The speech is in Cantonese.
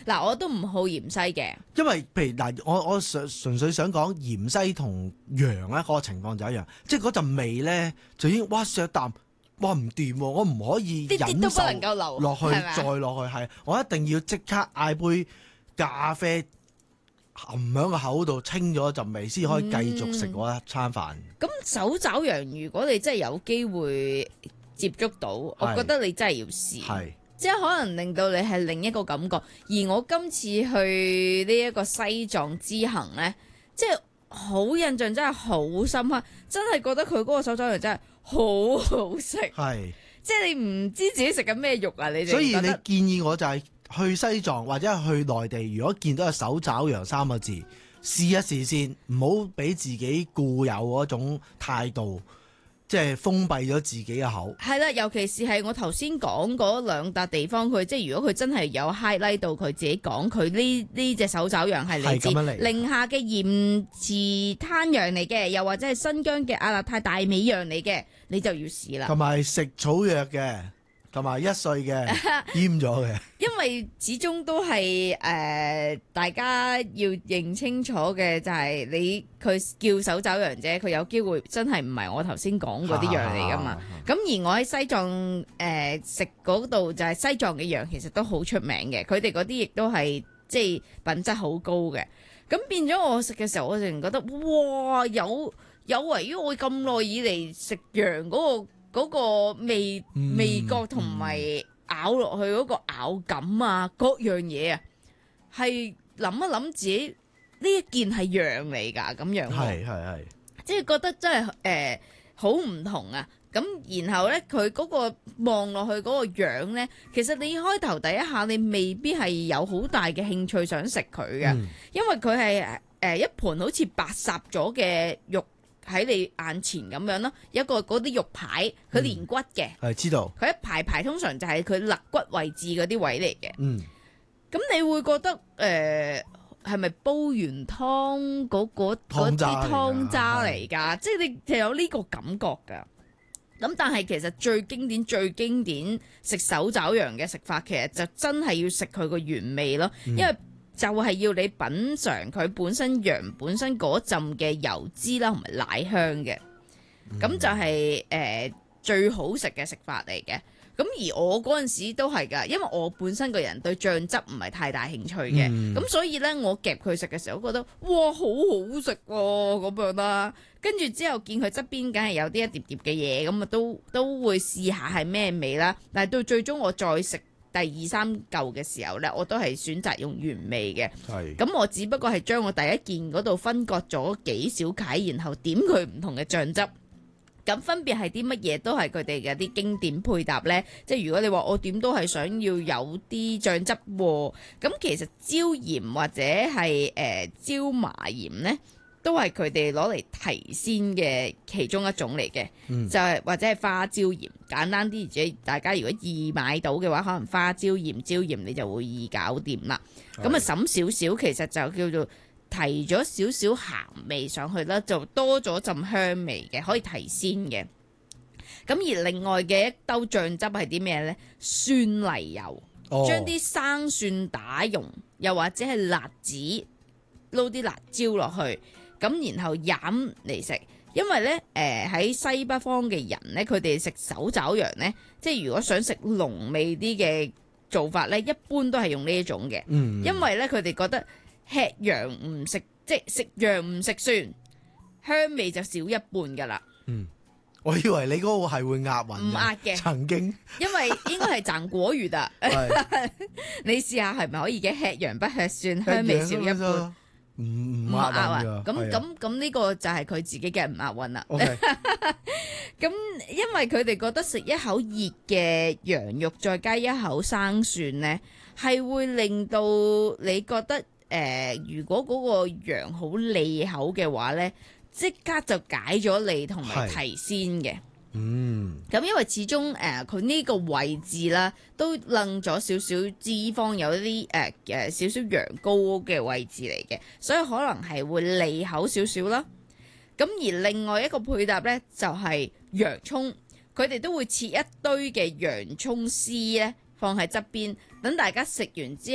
嗱，我都唔好芫茜嘅。 因為譬如嗱，我純粹想講芫茜同羊咧嗰個情況就一樣，即係嗰陣味咧就已經哇削啖，哇唔掂喎，我唔可以啲忍受都不能夠留落去係咪啊再落去，係我一定要即刻嗌杯咖啡含喺個口度清咗陣味，先可以繼續食嗰一餐飯。 咁手爪羊，如果你真係有機會接觸到，我覺得你真係要試。 係即係可能令到你係另一個感覺。而我今次去呢一個西藏之行呢，即係好印象，真係好深刻，真係覺得佢嗰個手爪羊真係好好食。 係， 即係你唔知自己食緊咩肉啊！你哋所以你覺得建議我就係去西藏或者係去內地，如果見到有手爪羊三個字，試一試先，唔好俾自己固有嗰種態度，即係封閉咗自己嘅口。 係啦，尤其是係我頭先講嗰兩笪地方，佢即係如果佢真係有 highlight 到佢自己講佢呢隻手爪羊係嚟自係咁樣嚟寧夏嘅鹽池灘羊嚟嘅，又或者係新疆嘅阿勒泰大美羊嚟嘅，你就要試啦。 同埋食草藥嘅，同埋1歲嘅閹咗嘅。 因為始終都係大家要認清楚嘅就係佢叫手爪羊啫，佢有機會真係唔係我頭先講嗰啲羊嚟噶嘛。咁而我喺西藏食嗰度就係西藏嘅羊，其實都好出名嘅，佢哋嗰啲亦都係即係品質好高嘅。咁變咗我食嘅時候，我就覺得哇，有違於我咁耐以嚟食羊嗰個味覺同埋咬落去嗰個咬感啊，各樣嘢啊，係諗一諗自己呢一件係羊嚟㗎咁樣， 係， 即係覺得真係好唔同啊！咁然後呢，佢嗰個望落去嗰個樣呢，其實你開頭第一下你未必係有好大嘅興趣想食佢嘅，因為佢係一盤好似白烚咗嘅肉喺你眼前咁樣咯，一個嗰啲肉排，佢連骨嘅， 係知道。 佢一排排通常就係佢肋骨位置嗰啲位嚟嘅。 嗯， 咁你會覺得係咪煲完湯嗰啲湯渣嚟㗎？即係你就有呢個感覺㗎。咁但係其實最經典食手爪羊嘅食法，其實就真係要食佢個原味咯，因為就係要你品嚐佢本身羊本身嗰陣嘅油脂啦，同埋奶香嘅，咁就係最好食嘅食法嚟嘅。咁而我嗰陣時都係㗎，因為我本身個人對醬汁唔係太大興趣嘅，咁所以呢，我夾佢食嘅時候，覺得哇好好食喎咁樣啦。跟住之後見佢側邊梗係有啲一碟碟嘅嘢，咁啊都會試下係咩味啦。但係到最終我再食第2、3嚿嘅時候呢，我都係選擇用原味嘅。咁我只不過係將我第一件嗰度分割咗幾小塊，然後點佢唔同嘅醬汁。咁分別係啲乜嘢都係佢哋嘅啲經典配搭呢。即係如果你話我點都係想要有啲醬汁喎，咁其實椒鹽或者係椒麻鹽呢，都係佢哋攞嚟提鮮嘅其中一種嚟嘅，就係或者係花椒鹽，簡單啲，大家如果易買到嘅話，可能花椒鹽、椒鹽你就會易搞掂啦。咁啊，滲少少，其實就叫做提咗少少鹹味上去啦，就多咗陣香味嘅，可以提鮮嘅。咁而另外嘅一兜醬汁係啲咩呢？蒜泥油，將啲生蒜打溶，又或者係辣子撈啲辣椒落去。咁然後飲嚟食，因為咧喺西北方嘅人咧，佢哋食手爪羊咧，即係如果想食濃味啲嘅做法咧，一般都係用呢一種嘅，因為咧佢哋覺得吃羊唔食，即係食羊唔食蒜，香味就少一半噶啦。 我以為你嗰個係會壓暈， 唔壓嘅， 曾經， 因為應該係賺果魚啊。你試下係咪可以嘅？吃羊不吃蒜，香味少一半。 唔壓暈㗎， 咁呢個就係佢自己嘅唔壓暈啦。 Okay. 咁因為佢哋覺得食一口熱嘅羊肉，再加一口生蒜呢，係會令到你覺得如果嗰個羊好膩口嘅話呢，即刻就解咗膩同埋提鮮嘅。咁因為始終佢呢個位置啦，都楞咗少少脂肪，有一啲少少羊羔嘅位置嚟嘅，所以可能係會膩口少少啦。咁而另外一個配搭呢，就係洋葱，佢哋都會切一堆嘅洋葱絲呢，放喺側邊，等大家食完之